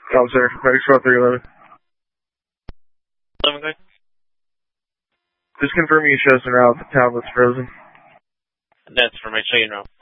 Officer, medic squad 311. 11 good. Just confirming you show us en route. The tablet's frozen. That's for my show you know.